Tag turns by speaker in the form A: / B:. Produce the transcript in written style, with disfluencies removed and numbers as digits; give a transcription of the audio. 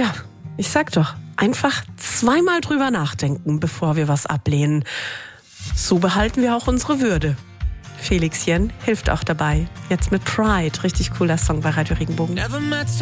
A: Ja, ich sag doch, einfach zweimal drüber nachdenken, bevor wir was ablehnen. So behalten wir auch unsere Würde. Felix Jen hilft auch dabei. Jetzt mit Pride. Richtig cooler Song bei Radio Regenbogen.